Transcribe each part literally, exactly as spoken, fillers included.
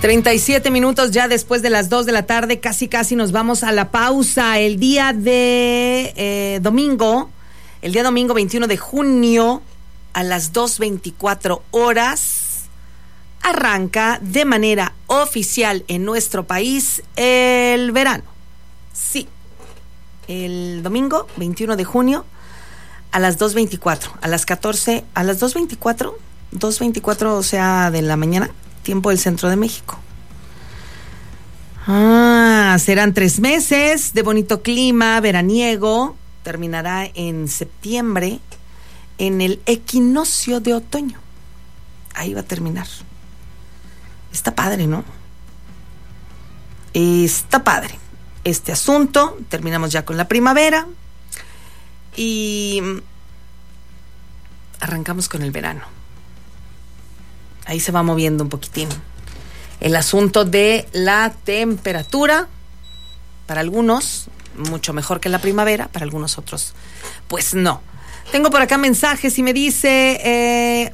treinta y siete minutos ya después de las dos de la tarde, casi casi nos vamos a la pausa. El día de eh, domingo, el día domingo veintiuno de junio a las dos veinticuatro horas, arranca de manera oficial en nuestro país el verano. Sí, el domingo veintiuno de junio a las dos veinticuatro, a las catorce, a las dos veinticuatro, dos veinticuatro, o sea, de la mañana, tiempo del centro de México. Ah, serán tres meses de bonito clima veraniego. Terminará en septiembre, en el equinoccio de otoño. Ahí va a terminar. Está padre, ¿no? Está padre este asunto. Terminamos ya con la primavera y arrancamos con el verano. Ahí se va moviendo un poquitín el asunto de la temperatura. Para algunos, mucho mejor que la primavera. Para algunos otros, pues no. Tengo por acá mensajes y me dice... Eh,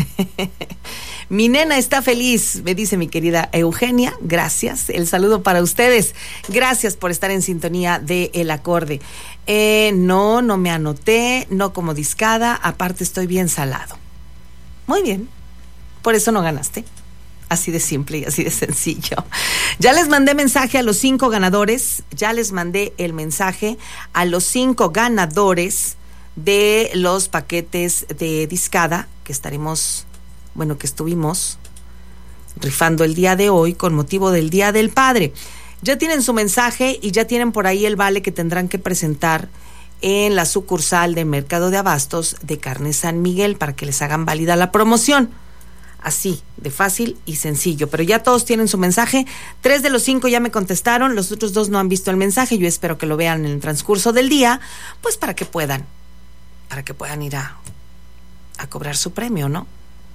mi nena está feliz, me dice mi querida Eugenia. Gracias. El saludo para ustedes. Gracias por estar en sintonía de El Acorde. Eh, no, no me anoté. No como discada. Aparte estoy bien salado. Muy bien. Por eso no ganaste. Así de simple y así de sencillo. Ya les mandé mensaje a los cinco ganadores. Ya les mandé el mensaje a los cinco ganadores de los paquetes de discada que estaremos, bueno, que estuvimos rifando el día de hoy con motivo del Día del Padre. Ya tienen su mensaje y ya tienen por ahí el vale que tendrán que presentar en la sucursal de Mercado de Abastos de Carne San Miguel para que les hagan válida la promoción. Así, de fácil y sencillo. Pero ya todos tienen su mensaje. Tres de los cinco ya me contestaron. Los otros dos no han visto el mensaje. Yo espero que lo vean en el transcurso del día, pues para que puedan, para que puedan ir a, a cobrar su premio, ¿no?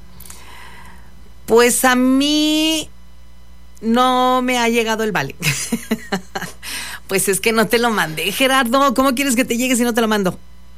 Pues a mí no me ha llegado el vale. Pues es que no te lo mandé, Gerardo. ¿Cómo quieres que te llegue si no te lo mando?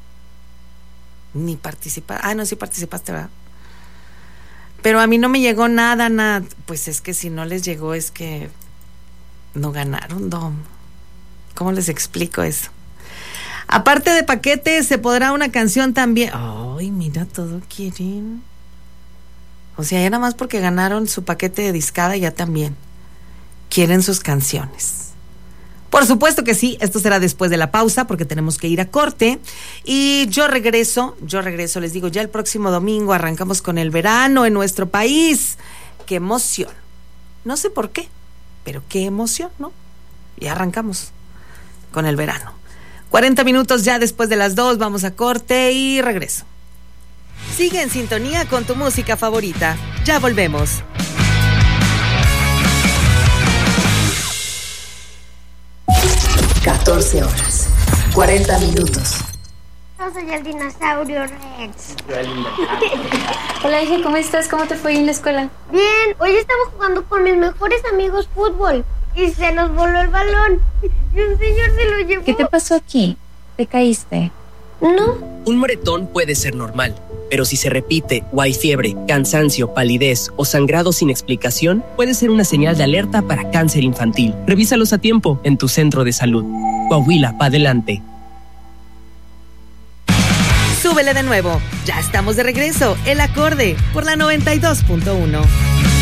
Ni participar. Ah, no, sí participaste, ¿verdad? Pero a mí no me llegó nada, nada. Pues es que si no les llegó es que no ganaron, Dom. ¿Cómo les explico eso? Aparte de paquetes, se podrá una canción también. Ay, mira, todo quieren. O sea, ya nada más porque ganaron su paquete de discada, ya también quieren sus canciones. Por supuesto que sí, esto será después de la pausa porque tenemos que ir a corte. Y yo regreso, yo regreso, les digo, ya el próximo domingo arrancamos con el verano en nuestro país. ¡Qué emoción! No sé por qué, pero qué emoción, ¿no? Ya arrancamos con el verano. cuarenta minutos ya después de las dos, vamos a corte y regreso. Sigue en sintonía con tu música favorita. Ya volvemos. catorce horas, cuarenta minutos. Yo soy el dinosaurio Rex. Hola, hija, ¿cómo estás? ¿Cómo te fue en la escuela? Bien, hoy estamos jugando con mis mejores amigos fútbol y se nos voló el balón y un señor se lo llevó. ¿Qué te pasó aquí? ¿Te caíste? No. Un moretón puede ser normal, pero si se repite o hay fiebre, cansancio, palidez o sangrado sin explicación, puede ser una señal de alerta para cáncer infantil. Revísalos a tiempo en tu centro de salud. Coahuila, pa' adelante. Súbele de nuevo. Ya estamos de regreso. El Acorde por la noventa y dos punto uno.